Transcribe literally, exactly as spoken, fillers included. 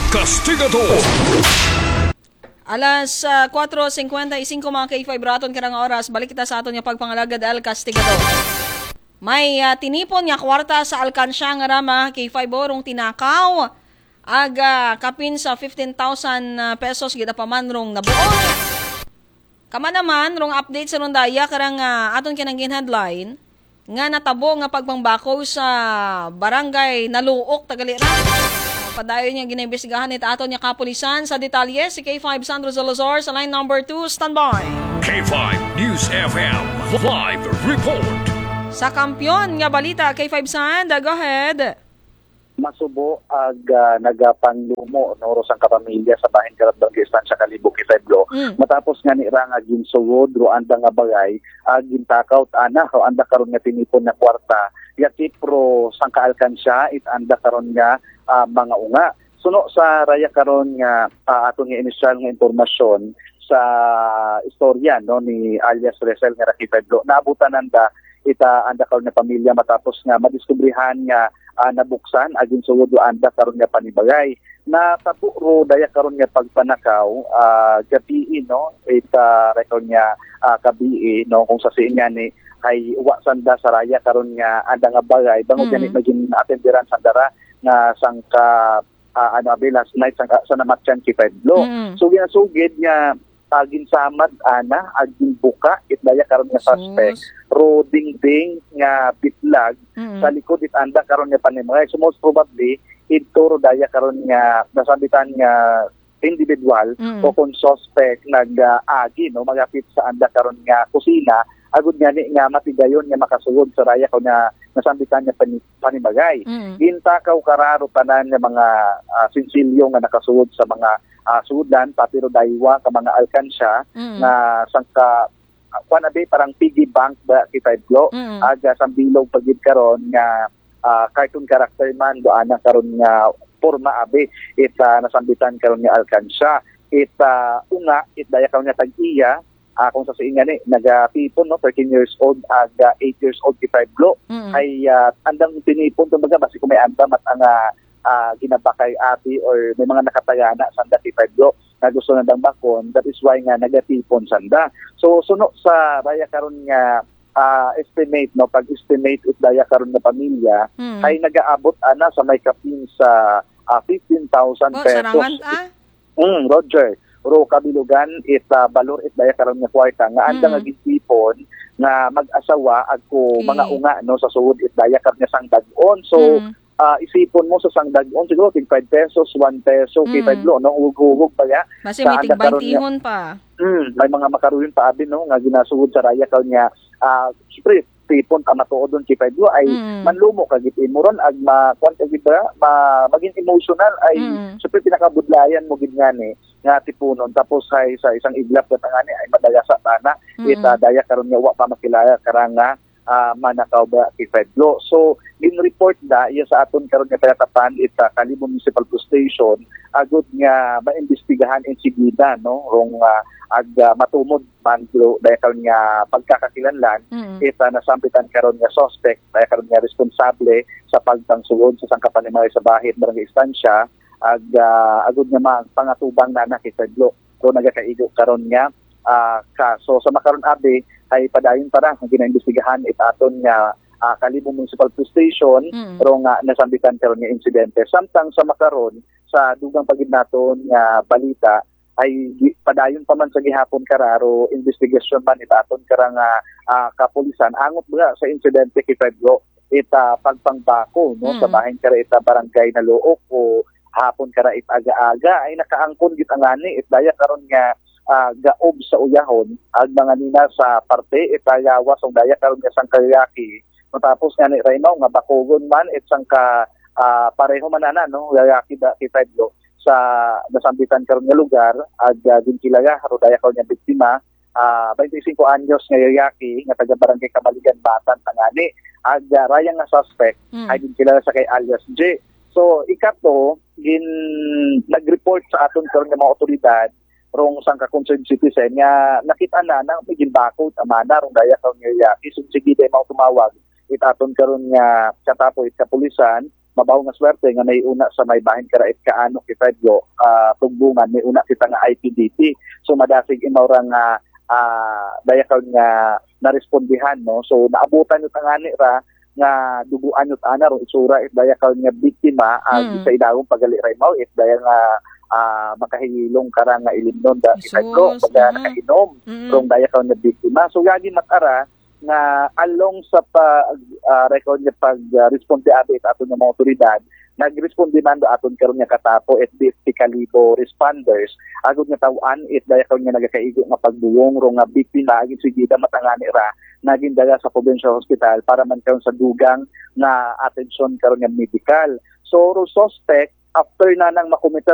Castigador. Alas uh, four fifty-five mga K five raton karang oras. Balik kita sa aton yung pagpangalagad El Castigador. May uh, tinipon nga kwarta sa alkansya nga rama K five orong tinakaw. Aga kapin sa fifteen thousand uh, pesos gita pa man rong nabuon. Kama naman rong update sa rondaya karang uh, aton kinanggin headline nga natabo nga pagpangbako sa barangay Naluok Tagalira. Padayon niya ginaimbestigahan ito aton niya kapulisan sa detalye si K five Sandro Salazar sa line number two. Standby. K five News F M Live Report. Sa kampyon nga balita K five Sand, go ahead. Masubo ag uh, nagapanlumo no sang kapamilya sa bahin Karatbang Estancia Kalibo K five lo. Mm. Matapos nga ni rang agin sugod ro anda nga bagay ag gintakaw ana o anda karon nga tinipon na kwarta yati pro sang kaalkansya it anda karon nga uh, mga unga. Suno sa raya karon nga uh, aton nga inisyal nga impormasyon sa istorya no ni alias Resel nga K five lo naabutan anda ita anda karon nga pamilya matapos nga madiskubrihan nga uh, nabuksan agin sugod anda karon nga panibagay na tapuro daya karon nga pagpanakaw uh, gabi no ita rekon nga uh, kabi no kung sa sinya ni kay wa sanda sa raya karon nga anda nga bagay bangod mm-hmm. ganit maging atenderan sandara nga sangka uh, ano abi last night sa sa namatyan K five lo. Mm-hmm. So ginasugid nga agin samad ana agin buka it daya karon nga suspect ro dingding nga bitlag mm-hmm. sa likod it anda karon nga panimay so most probably ito ro daya karon nga nasabitan nga individual mm-hmm. o kung suspect nag-agi no magapit sa anda karon nga kusina agud nga ni nga matigayon nga makasugod sa raya ko nga nasambitan nga panibagay. Mm-hmm. Gintakaw kararo tanan nga mga uh, sinsilyo nga nakasugod sa mga uh, sudan pati ro daywa ka mga alkansya mm-hmm. nga sangka uh, kuan abi parang piggy bank ba K five lo mm-hmm. aga sambilog pagid karon nga uh, cartoon character man do ana karon nga porma abi it uh, nasambitan karon nga alkansya it uh, unga it daya karon nga tag-iya Uh, kung sa siinga ni naga-tipon no thirteen years old ag uh, eight years old K five lo mm-hmm. ay uh, andang tinipon kumbaga basi kung may andam at ang uh, uh, ginabakay ati or may mga nakatayana sanda K five lo na gusto nandang bakon that is why nga nagatipon sanda so suno sa raya karon nga uh, estimate no pag-estimate ut daya karon nga pamilya mm-hmm. ay nagaabot ana sa may kapin sa uh, fifteen thousand oh, pesos. Sarangan, ah? Mm, Roger ro kabilugan it uh, balor it daya karon nga kwarta nga anda nga gitipon nga mag-asawa agko okay. mga unga no sa suod it daya karon nga sang dag-on so mm. uh, isipon mo sa sang dag-on siguro tig five pesos one peso mm. K five lo no ugugug pa ya basi may tig twenty pa mm, may mga makaruyon pa abi no nga ginasugod sa raya karon nga uh, siyempre tipon ta matuod don K five lo ay mm. manlumo kagit imuron ag ma kwan kagit ma maging emotional ay mm. siyempre pinakabudlayan mo gid nga ni nga tipunon tapos ay sa isang iglap na tangani ay madaya sa tana mm. ita daya karon nga wa pa makilaya karanga uh, manakaw ba K five lo so in report da iya sa aton karon nga tagatapan ita Kalibo Municipal Police Station agud nga maimbestigahan insigida no rong uh, ag uh, matumod man daya karon nga pagkakakilanlan mm. ita nasampitan karon nga suspect daya karon nga responsable sa pagtangsugod sa sangkapanimay sa bahid barangay Estancia ag uh, agud nga mga pangatubang na na K five lo so nagakaigo karon nga uh, kaso sa makaron abi ay padayon para ang ginaimbestigahan itaton nga uh, Kalibo Municipal Police Station mm. ro nga nasambitan karon nga insidente samtang sa makaron sa dugang pagid naton nga balita ay padayon pa man sa gihapon kararo investigasyon man itaton karang uh, kapulisan angot ba sa insidente K five lo ita pagpangbako no mm. sa bahin kara ita barangay Naluok o hapon kara it aga-aga ay nakaangkon git angani it daya karon nga uh, gaob sa uyahon ag mga nina sa parte itayawas ug daya karon nga sang kayaki matapos nga ni Raynaw nga bakogon man it sang ka uh, pareho man ana no yayaki da K five lo sa nasambitan karon nga lugar ag uh, dinkilaga haro daya karon nga biktima uh, twenty-five anyos nga yayaki nga taga barangay Kamaligan Batan tangani ag uh, rayang nga suspect mm. ay dinkilaga sa kay alias J. So ikato gin nag-report sa aton karon nga mga otoridad rong sang ka-concerned citizen nga nakita na na may ginbakod amana rong daya karon nga yayaki so sige day mao tumawag it aton karon nga katapo it kapulisan mabaw nga swerte nga may una sa may bahin karait kaano kitadyo uh, tugbungan may una kita nga I P D P. So madasig imawra nga uh, dayakaw nga narespondihan no. So naabutan yung tangani ra nga duguan yung ana ro isura it dayakaw nga biktima uh, mm. sa idawong pagali raymaw it daya nga uh, makahilong karang nga ilimnon da kitadyo pagka nakainom mm. rong dayakaw nga biktima. So gagi matara nga along sa pa uh, record niya pag uh, responde ato ito ato ng mga otoridad, nag-responde man do aton karon nga katapo at D S P Kalibo responders agud nga tawan it daya karon nga nagakaigo nga pagbuwong ro nga biktima agin sigida matangani ra naging daga sa provincial hospital para man karon sa dugang nga atensyon karon nga medical. So ro suspect after na nang makomita